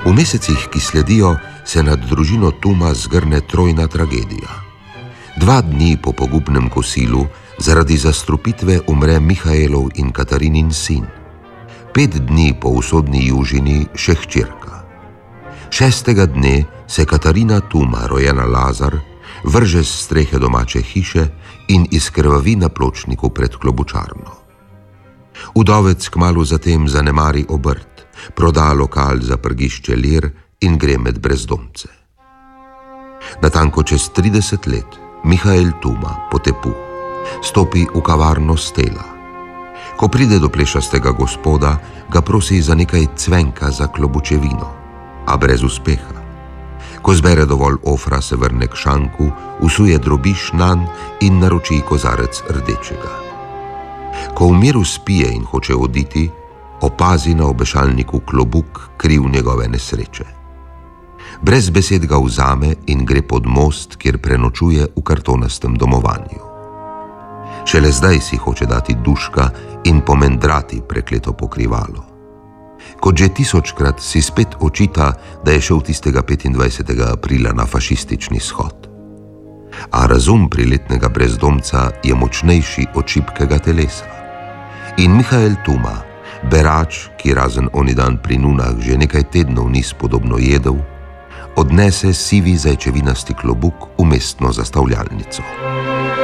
V mesecih, ki sledijo, se nad družino Tuma zgrne trojna tragedija. 2 dni po pogubnem kosilu zaradi zastrupitve umre Mihaelov in Katarinin sin. 5 dni po usodni južini še hčerka. 6. dne se Katarina Tuma, rojena Lazar, vrže z strehe domače hiše in izkrvavi na pločniku pred klobučarno. Udovec kmalu zatem zanemari obrt, proda lokal za prgišče lir in gre med brezdomce. Natanko čez 30 let Mihael Tuma po tepu stopi v kavarno Stela. Ko pride do plešastega gospoda, ga prosi za nekaj cvenka za klobučevino, a brez uspeha. Ko zbere dovolj ofra, se vrne k šanku, usuje drobiž nanj in naroči kozarec rdečega. Ko v miru spije in hoče oditi, opazi na obešalniku klobuk kriv njegove nesreče. Brez besed ga vzame in gre pod most, kjer prenočuje v kartonastem domovanju. Šele zdaj si hoče dati duška in pomendrati prekleto pokrivalo. Kot že 1000-krat si spet očita, da je šel tistega 25. aprila na fašistični shod. A razum priletnega brezdomca je močnejši od šibkega telesa. In Mihael Tuma, berač, ki razen oni dan pri nunah že nekaj tednov ni spodobno jedel, odnese sivi zajčevinasti klobuk v mestno zastavljalnico.